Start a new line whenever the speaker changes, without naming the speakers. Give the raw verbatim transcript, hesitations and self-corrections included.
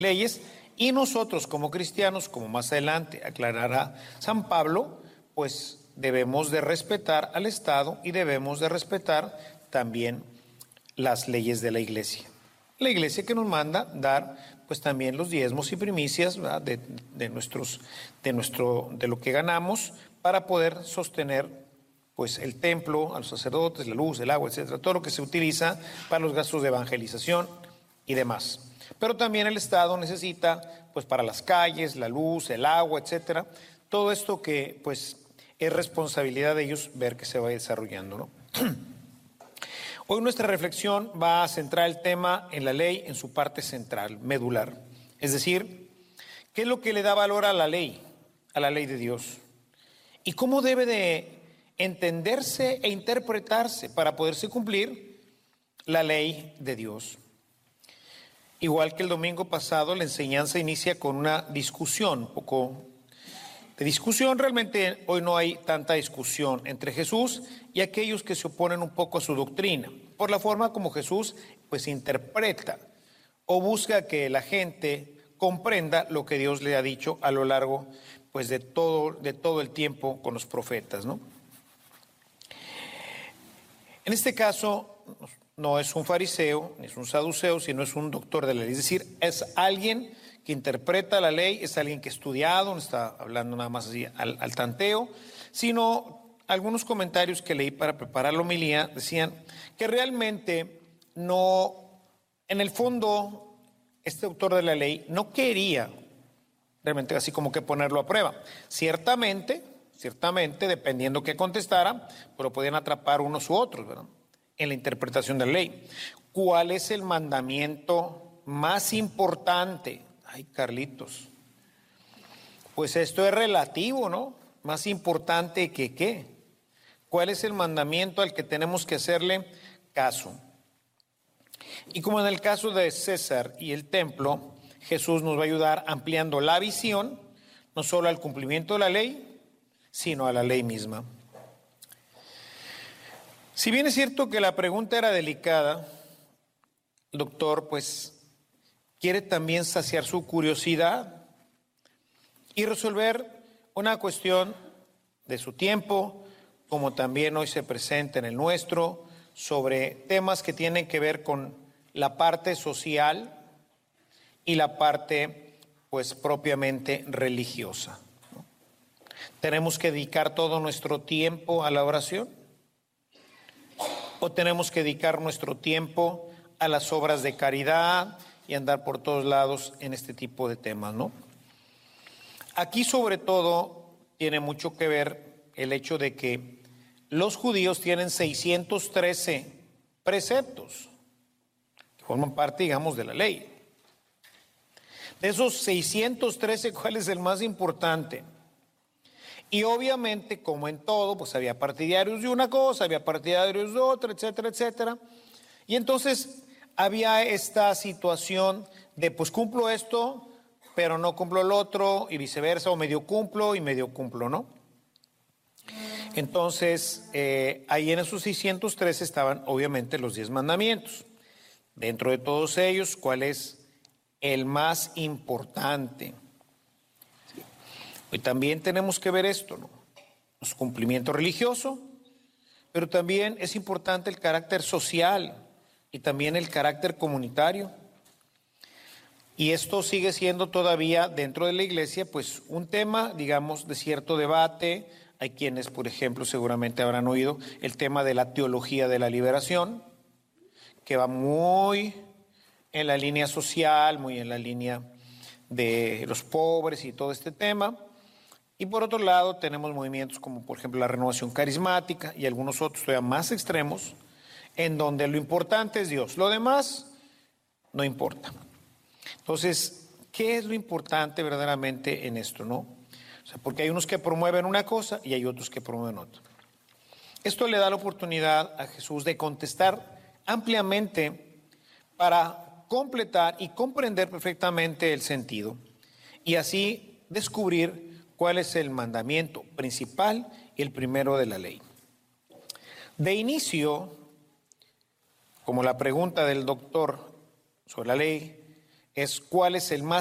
leyes, y nosotros como cristianos, como más adelante aclarará San Pablo, pues debemos de respetar al Estado y debemos de respetar también las leyes de la Iglesia. La Iglesia que nos manda dar pues también los diezmos y primicias de, de, nuestros, de, nuestro, de lo que ganamos para poder sostener pues el templo, a los sacerdotes, la luz, el agua, etcétera, todo lo que se utiliza para los gastos de evangelización y demás. Pero también el Estado necesita, pues para las calles, la luz, el agua, etcétera, todo esto que, pues, es responsabilidad de ellos ver que se va desarrollando, ¿no? Hoy nuestra reflexión va a centrar el tema en la ley en su parte central, medular. Es decir, ¿qué es lo que le da valor a la ley, a la ley de Dios? ¿Y cómo debe de entenderse e interpretarse para poderse cumplir la ley de Dios? Igual que el domingo pasado, la enseñanza inicia con una discusión, un poco de discusión. Realmente hoy no hay tanta discusión entre Jesús y aquellos que se oponen un poco a su doctrina, por la forma como Jesús pues interpreta o busca que la gente comprenda lo que Dios le ha dicho a lo largo pues de todo, de todo el tiempo con los profetas, ¿no? En este caso, no es un fariseo, ni es un saduceo, sino es un doctor de la ley. Es decir, es alguien que interpreta la ley, es alguien que ha estudiado, no está hablando nada más así al, al tanteo, sino algunos comentarios que leí para preparar la homilía decían que realmente no, en el fondo, este autor de la ley no quería realmente así como que ponerlo a prueba. Ciertamente, ciertamente, dependiendo qué contestara, pues lo podían atrapar unos u otros, ¿verdad?, en la interpretación de la ley. ¿Cuál es el mandamiento más importante? Ay, Carlitos, pues esto es relativo, ¿no? Más importante que qué. ¿Cuál es el mandamiento al que tenemos que hacerle caso? Y como en el caso de César y el templo, Jesús nos va a ayudar ampliando la visión, no solo al cumplimiento de la ley, sino a la ley misma. Si bien es cierto que la pregunta era delicada, el doctor pues quiere también saciar su curiosidad y resolver una cuestión de su tiempo, como también hoy se presenta en el nuestro, sobre temas que tienen que ver con la parte social y la parte pues propiamente religiosa, ¿no? ¿Tenemos que dedicar todo nuestro tiempo a la oración? ¿O tenemos que dedicar nuestro tiempo a las obras de caridad y andar por todos lados en este tipo de temas, ¿no? Aquí sobre todo tiene mucho que ver el hecho de que los judíos tienen seiscientos trece preceptos que forman parte, digamos, de la ley. De esos seiscientos trece, ¿cuál es el más importante? Y obviamente, como en todo, pues había partidarios de una cosa, había partidarios de otra, etcétera, etcétera. Y entonces había esta situación de pues cumplo esto, pero no cumplo el otro, y viceversa, o medio cumplo y medio cumplo, ¿no? Entonces, eh, ahí en esos seiscientos trece estaban obviamente los diez mandamientos. Dentro de todos ellos, ¿cuál es el más importante? Y también tenemos que ver esto, ¿no? Los cumplimientos religiosos, pero también es importante el carácter social y también el carácter comunitario. Y esto sigue siendo todavía dentro de la iglesia, pues un tema, digamos, de cierto debate. Hay quienes, por ejemplo, seguramente habrán oído el tema de la teología de la liberación, que va muy en la línea social, muy en la línea de los pobres y todo este tema. Y por otro lado tenemos movimientos como por ejemplo la renovación carismática y algunos otros todavía más extremos, en donde lo importante es Dios, lo demás no importa. Entonces, ¿qué es lo importante verdaderamente en esto, no? O sea, porque hay unos que promueven una cosa y hay otros que promueven otra. Esto le da la oportunidad a Jesús de contestar ampliamente para completar y comprender perfectamente el sentido y así descubrir cuál es el mandamiento principal y el primero de la ley. De inicio, como la pregunta del doctor sobre la ley es cuál es el más